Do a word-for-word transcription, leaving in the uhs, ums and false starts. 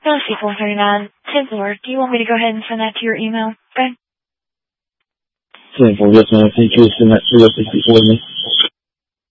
four thirty-nine. Tinsler, do you want me to go ahead and send that to your email? Okay. Simple, yes, ma'am. Can you please send that to us if you for me?